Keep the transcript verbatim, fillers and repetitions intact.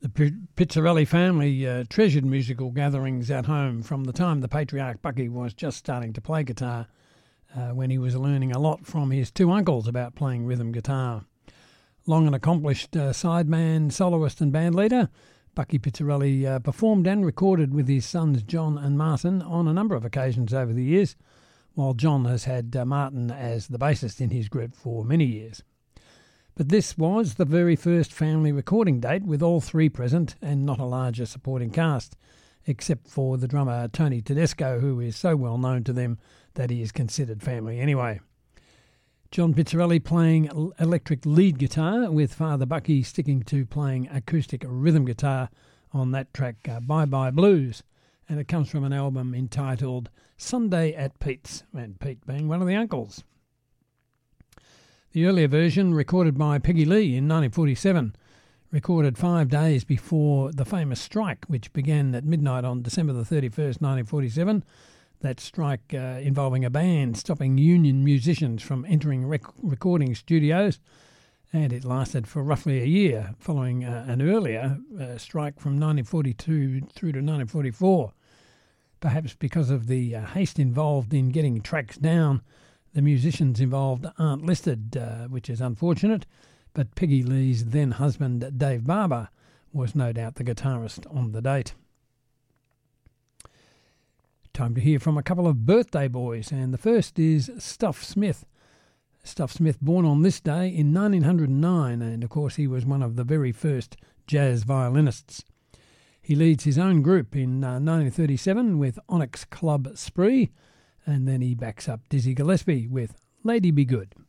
The Pizzarelli family uh, treasured musical gatherings at home from the time the patriarch Bucky was just starting to play guitar, uh, when he was learning a lot from his two uncles about playing rhythm guitar. Long and accomplished uh, sideman, soloist and bandleader, Bucky Pizzarelli uh, performed and recorded with his sons John and Martin on a number of occasions over the years, while John has had uh, Martin as the bassist in his group for many years. But this was the very first family recording date with all three present and not a larger supporting cast, except for the drummer Tony Tedesco, who is so well known to them that he is considered family anyway. John Pizzarelli playing electric lead guitar, with Father Bucky sticking to playing acoustic rhythm guitar on that track, uh, Bye Bye Blues, and it comes from an album entitled Sunday at Pete's, and Pete being one of the uncles. The earlier version, recorded by Peggy Lee in nineteen forty-seven, recorded five days before the famous strike, which began at midnight on December the thirty-first, nineteen forty-seven. That strike uh, involving a band stopping union musicians from entering rec- recording studios, and it lasted for roughly a year, following uh, an earlier uh, strike from nineteen forty-two through to nineteen forty-four. Perhaps because of the uh, haste involved in getting tracks down, the musicians involved aren't listed, uh, which is unfortunate, but Peggy Lee's then husband Dave Barber was no doubt the guitarist on the date. Time to hear from a couple of birthday boys, and the first is Stuff Smith. Stuff Smith, born on this day in nineteen oh nine, and of course he was one of the very first jazz violinists. He leads his own group in uh, nineteen thirty-seven with Onyx Club Spree, and then he backs up Dizzy Gillespie with Lady Be Good.